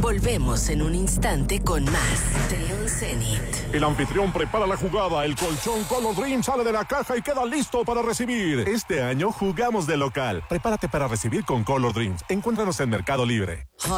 Volvemos en un instante con más de León Zenit. El anfitrión prepara la jugada, el colchón Color Dream sale de la caja y queda listo para recibir. Este año jugamos de local. Prepárate para recibir con Color Dreams. Encuéntranos en Mercado Libre.